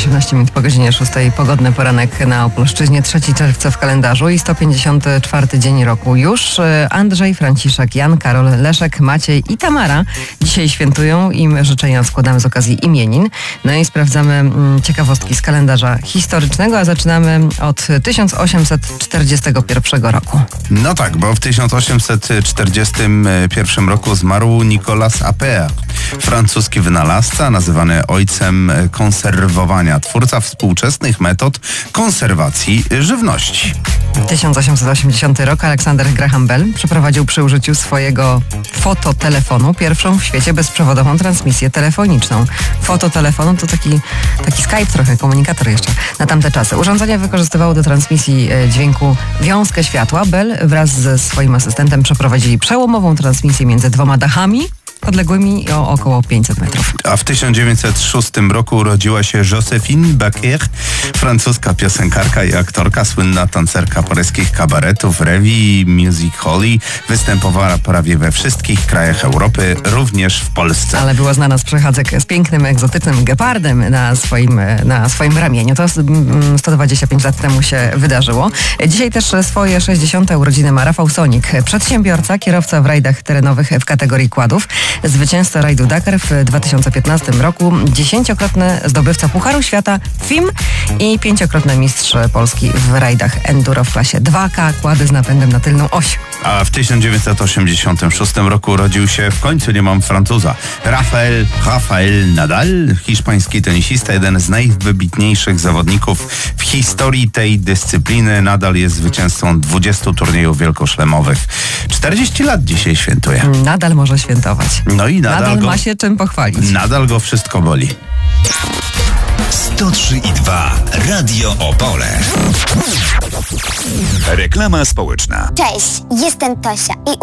18 minut po godzinie 6. Pogodny poranek na Opolszczyźnie. 3 czerwca w kalendarzu i 154 dzień roku już. Andrzej, Franciszek, Jan, Karol, Leszek, Maciej i Tamara dzisiaj świętują. Im życzenia składamy z okazji imienin. No i sprawdzamy ciekawostki z kalendarza historycznego, a zaczynamy od 1841 roku. No tak, bo w 1841 roku zmarł Nicolas Appert, francuski wynalazca, nazywany ojcem konserwowania, twórca współczesnych metod konserwacji żywności. 1880 rok Alexander Graham Bell przeprowadził przy użyciu swojego fototelefonu pierwszą w świecie bezprzewodową transmisję telefoniczną. Fototelefonu to taki Skype trochę, komunikator jeszcze na tamte czasy. Urządzenie wykorzystywało do transmisji dźwięku wiązkę światła. Bell wraz ze swoim asystentem przeprowadzili przełomową transmisję między dwoma dachami odległymi o około 500 metrów. A w 1906 roku urodziła się Joséphine Baker, francuska piosenkarka i aktorka, słynna tancerka paryskich kabaretów, revue, music halli. Występowała prawie we wszystkich krajach Europy, również w Polsce. Ale była znana z przechadzek z pięknym, egzotycznym gepardem na swoim ramieniu. To 125 lat temu się wydarzyło. Dzisiaj też swoje 60. urodziny ma Rafał Sonik, przedsiębiorca, kierowca w rajdach terenowych w kategorii quadów. Zwycięzca rajdu Dakar w 2015 roku, 10-krotny zdobywca Pucharu Świata FIM i 5-krotny mistrz Polski w rajdach enduro w klasie 2K, kłady z napędem na tylną oś. A w 1986 roku urodził się, w końcu nie mam Francuza, Rafael Nadal, hiszpański tenisista, jeden z najwybitniejszych zawodników w historii tej dyscypliny. Nadal jest zwycięzcą 20 turniejów wielkoszlemowych. 40 lat dzisiaj świętuje. Nadal może świętować. No i nadal ma się czym pochwalić. Nadal go wszystko boli. 103,2 Radio Opole. Reklama społeczna. Cześć, jestem Tosia i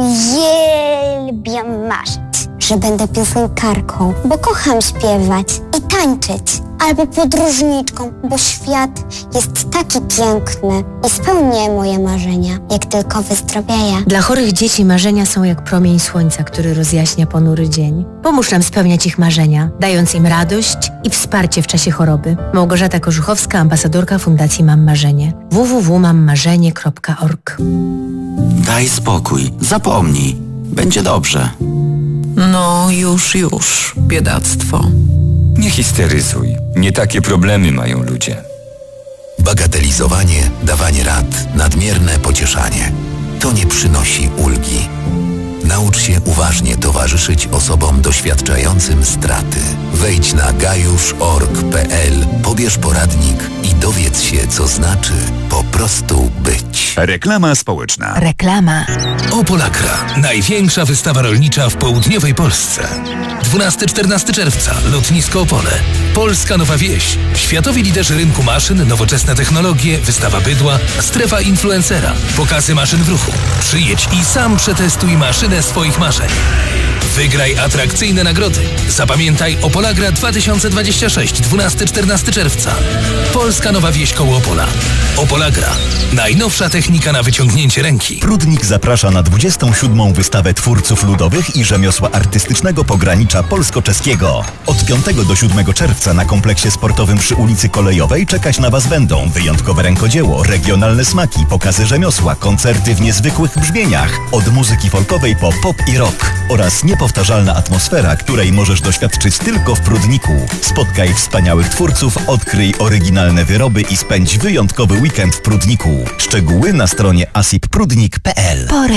uwielbiam marzyć, że będę piosenkarką, bo kocham śpiewać i tańczyć. Albo podróżniczką, bo świat jest taki piękny i spełnię moje marzenia, jak tylko wyzdrowieję. Dla chorych dzieci marzenia są jak promień słońca, który rozjaśnia ponury dzień. Pomóż nam spełniać ich marzenia, dając im radość i wsparcie w czasie choroby. Małgorzata Korzuchowska, ambasadorka Fundacji Mam Marzenie. www.mammarzenie.org. Daj spokój, zapomnij. Będzie dobrze. No już, biedactwo. Nie histeryzuj. Nie takie problemy mają ludzie. Bagatelizowanie, dawanie rad, nadmierne pocieszanie. To nie przynosi ulgi. Naucz się uważnie towarzyszyć osobom doświadczającym straty. Wejdź na gajusz.org.pl, pobierz poradnik i dowiedz się, co znaczy po prostu być. Reklama społeczna. Reklama. Opolakra. Największa wystawa rolnicza w południowej Polsce. 12-14 czerwca. Lotnisko Opole. Polska Nowa Wieś. Światowi liderzy rynku maszyn, nowoczesne technologie, wystawa bydła, strefa influencera, pokazy maszyn w ruchu. Przyjedź i sam przetestuj maszynę swoich marzeń. Wygraj atrakcyjne nagrody. Zapamiętaj Opolagra 2026, 12-14 czerwca. Polska Nowa Wieś koło Opola. Opolagra. Najnowsza technika na wyciągnięcie ręki. Prudnik zaprasza na 27. wystawę twórców ludowych i rzemiosła artystycznego pogranicza polsko-czeskiego. Od 5 do 7 czerwca na kompleksie sportowym przy ulicy Kolejowej czekać na Was będą wyjątkowe rękodzieło, regionalne smaki, pokazy rzemiosła, koncerty w niezwykłych brzmieniach. Od muzyki folkowej po pop i rock oraz niepowtarzalna atmosfera, której możesz doświadczyć tylko w Prudniku. Spotkaj wspaniałych twórców, odkryj oryginalne wyroby i spędź wyjątkowy weekend w Prudniku. Szczegóły na stronie asipprudnik.pl.